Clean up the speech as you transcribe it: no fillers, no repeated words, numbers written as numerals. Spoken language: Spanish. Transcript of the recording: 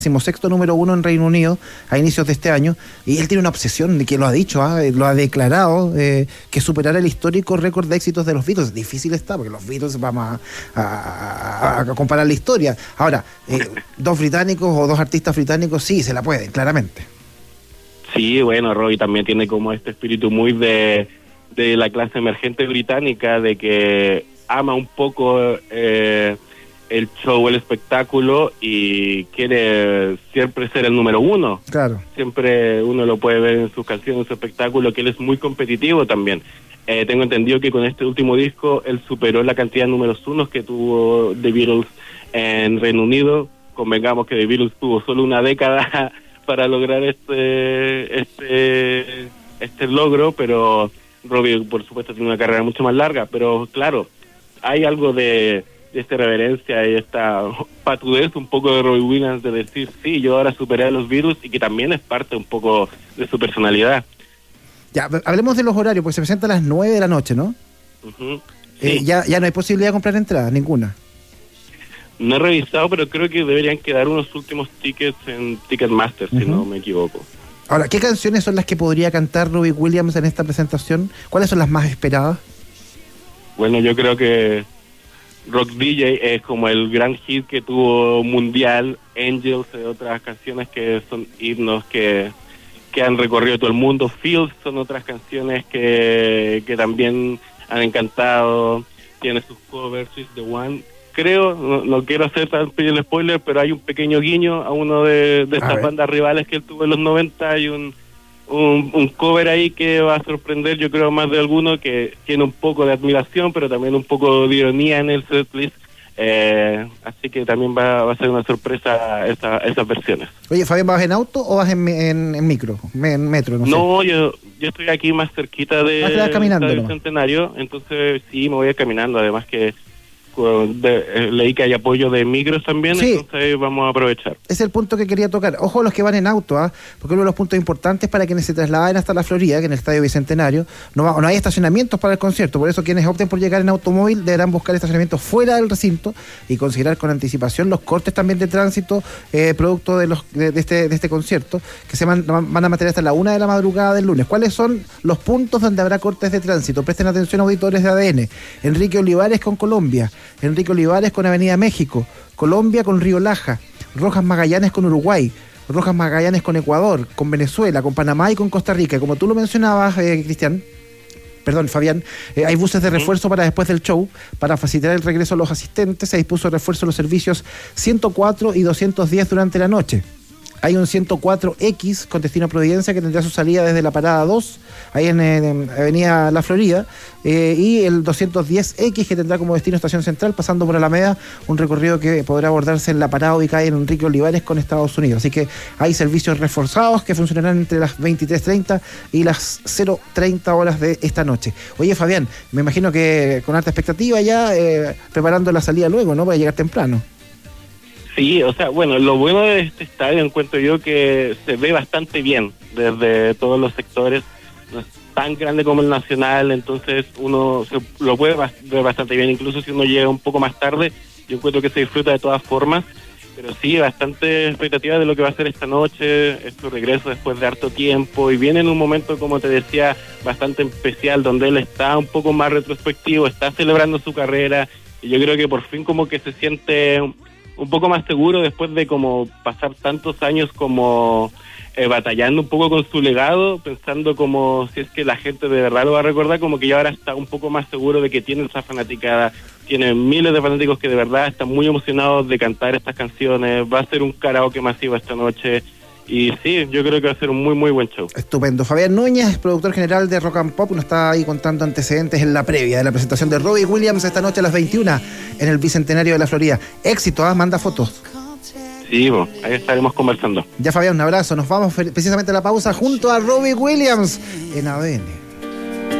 16º número 1 en Reino Unido a inicios de este año, y él tiene una obsesión de que lo ha dicho, lo ha declarado, que superará el histórico récord de éxitos de los Beatles. Difícil está, porque los Beatles vamos a comparar la historia. Ahora, dos británicos o dos artistas británicos sí se la pueden, claramente. Sí, bueno, Robbie también tiene como este espíritu muy de la clase emergente británica, de que ama un poco el show, el espectáculo, y quiere siempre ser el número uno. Claro. Siempre uno lo puede ver en sus canciones, en su espectáculo, que él es muy competitivo también. Tengo entendido que con este último disco él superó la cantidad de números unos que tuvo The Beatles en Reino Unido. Convengamos que The Beatles tuvo solo una década para lograr este logro, pero Robbie, por supuesto, tiene una carrera mucho más larga. Pero claro, hay algo de esta reverencia y esta patudez un poco de Robbie Williams de decir, sí, yo ahora superé a los Beatles, y que también es parte un poco de su personalidad. Ya, hablemos de los horarios, porque se presenta a las 9 de la noche, ¿no? Uh-huh. Sí. Ya no hay posibilidad de comprar entradas, ninguna. No he revisado, pero creo que deberían quedar unos últimos tickets en Ticketmaster, si no me equivoco. Ahora, ¿qué canciones son las que podría cantar Robbie Williams en esta presentación? ¿Cuáles son las más esperadas? Bueno, yo creo que Rock DJ es como el gran hit que tuvo mundial. Angels, otras canciones que son himnos que han recorrido todo el mundo. Fields son otras canciones que también han encantado. Tiene sus covers, She's the One. Creo, no quiero hacer tan pequeño spoiler, pero hay un pequeño guiño a uno de estas bandas rivales que él tuvo en los 90. Hay un cover ahí que va a sorprender, yo creo, más de alguno, que tiene un poco de admiración, pero también un poco de ironía en el setlist. Así que también va a ser una sorpresa esas versiones. Oye, Fabián, ¿vas en auto o vas en micro? En metro, no sé. No, yo estoy aquí más cerquita de caminando, Bicentenario, entonces sí, me voy a caminando. Además que leí que hay apoyo de micros también, sí. Entonces vamos a aprovechar. Ese es el punto que quería tocar. Ojo a los que van en auto, porque uno de los puntos importantes para quienes se trasladen hasta la Florida, que en el Estadio Bicentenario no hay estacionamientos para el concierto. Por eso quienes opten por llegar en automóvil deberán buscar estacionamientos fuera del recinto y considerar con anticipación los cortes también de tránsito producto de este concierto, que van a mantener hasta la 1 de la madrugada del lunes. ¿Cuáles son los puntos donde habrá cortes de tránsito? Presten atención, auditores de ADN. Enrique Olivares con Colombia, Enrique Olivares con Avenida México, Colombia con Río Laja, Rojas Magallanes con Uruguay, Rojas Magallanes con Ecuador, con Venezuela, con Panamá y con Costa Rica. Como tú lo mencionabas, Fabián, hay buses de refuerzo para después del show, para facilitar el regreso a los asistentes. Se dispuso de refuerzo los servicios 104 y 210 durante la noche. Hay un 104X con destino a Providencia que tendrá su salida desde la parada 2, ahí en Avenida La Florida, y el 210X que tendrá como destino Estación Central, pasando por Alameda, un recorrido que podrá abordarse en la parada ubicada en Enrique Olivares con Estados Unidos. Así que hay servicios reforzados que funcionarán entre las 23:30 y las 0:30 horas de esta noche. Oye, Fabián, me imagino que con alta expectativa ya preparando la salida luego, ¿no? Para llegar temprano. Sí, o sea, bueno, lo bueno de este estadio encuentro yo que se ve bastante bien desde todos los sectores. No es tan grande como el Nacional, entonces uno lo puede ver bastante bien. Incluso si uno llega un poco más tarde, yo encuentro que se disfruta de todas formas. Pero sí, bastante expectativa de lo que va a ser esta noche, es su regreso después de harto tiempo, y viene en un momento, como te decía, bastante especial, donde él está un poco más retrospectivo, está celebrando su carrera, y yo creo que por fin como que se siente un poco más seguro después de como pasar tantos años como batallando un poco con su legado, pensando como si es que la gente de verdad lo va a recordar, como que ya ahora está un poco más seguro de que tiene esa fanaticada, tiene miles de fanáticos que de verdad están muy emocionados de cantar estas canciones, va a ser un karaoke masivo esta noche. Y sí, yo creo que va a ser un muy, muy buen show. Estupendo. Fabián Núñez, productor general de Rock and Pop, nos está ahí contando antecedentes en la previa de la presentación de Robbie Williams esta noche a las 21 en el Bicentenario de la Florida. Éxito, manda fotos. Sí, ahí estaremos conversando. Ya, Fabián, un abrazo. Nos vamos precisamente a la pausa junto a Robbie Williams en ADN.